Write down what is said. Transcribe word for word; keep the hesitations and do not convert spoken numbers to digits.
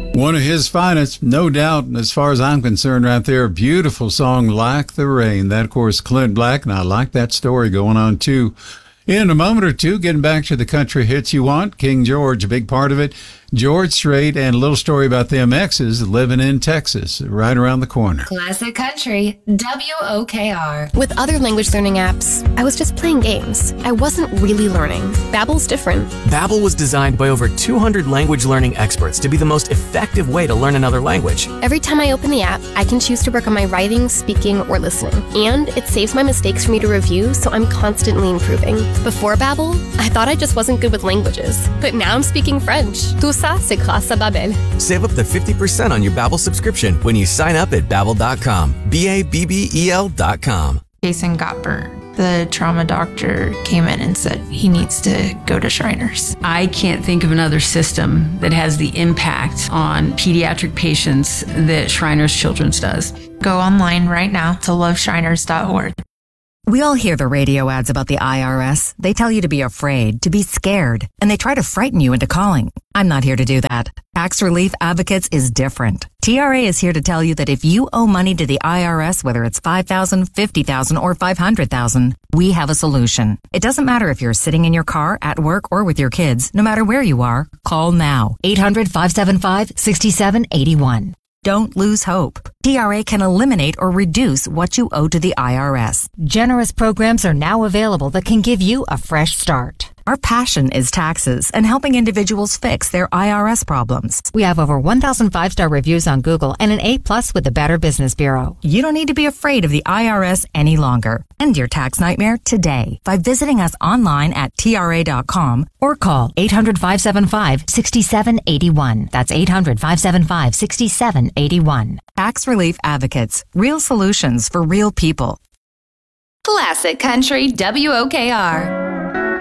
One of his finest, no doubt, as far as I'm concerned, right there. A beautiful song, Like the Rain. That, of course, Clint Black, and I like that story going on, too. In a moment or two, getting back to the country hits you want. King George, a big part of it. George Strait, and a little story about them exes living in Texas, right around the corner. Classic Country, W O K R. With other language learning apps, I was just playing games. I wasn't really learning. Babbel's different. Babbel was designed by over two hundred language learning experts to be the most effective way to learn another language. Every time I open the app, I can choose to work on my writing, speaking, or listening. And it saves my mistakes for me to review, so I'm constantly improving. Before Babbel, I thought I just wasn't good with languages. But now I'm speaking French. Tout ça, c'est grâce à Babbel. Save up to fifty percent on your Babbel subscription when you sign up at babbel dot com. B A B B E L dot com. Jason got burnt. The trauma doctor came in and said he needs to go to Shriners. I can't think of another system that has the impact on pediatric patients that Shriners Children's does. Go online right now to love shriners dot org. We all hear the radio ads about the I R S. They tell you to be afraid, to be scared, and they try to frighten you into calling. I'm not here to do that. Tax Relief Advocates is different. T R A is here to tell you that if you owe money to the I R S, whether it's five thousand dollars, fifty thousand dollars, or five hundred thousand dollars, we have a solution. It doesn't matter if you're sitting in your car, at work, or with your kids. No matter where you are, call now. eight hundred, five seven five, six seven eight one. Don't lose hope. T R A can eliminate or reduce what you owe to the I R S. Generous programs are now available that can give you a fresh start. Our passion is taxes and helping individuals fix their I R S problems. We have over one thousand five-star reviews on Google and an A plus with the Better Business Bureau. You don't need to be afraid of the I R S any longer. End your tax nightmare today by visiting us online at T R A dot com or call eight hundred, five seven five, six seven eight one. That's eight hundred, five seven five, six seven eight one. Tax Relief Advocates. Real solutions for real people. Classic Country, W O K R.